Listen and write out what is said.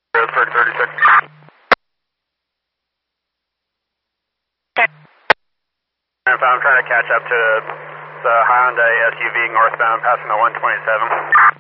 Roseburg 36. I'm trying to catch up to the Hyundai SUV northbound, passing the 127.